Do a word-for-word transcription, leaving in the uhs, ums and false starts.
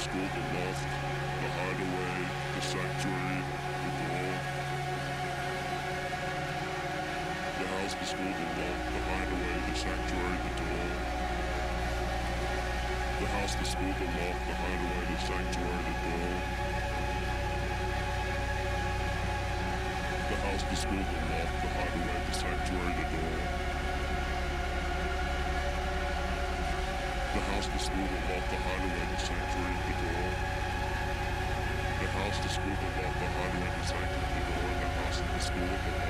school, the loft, the hideaway, the sanctuary, the door. The house, the school, the loft, the hideaway, the sanctuary, the door. The house, the school, the loft, the hideaway, the sanctuary, the door. The house, the school, the loft, the hideaway, the sanctuary, the door. The house, the school, the loft, the hideaway, the sanctuary, the door. The house, the school, the loft, the hideaway, the sanctuary, the door. The house, the school, the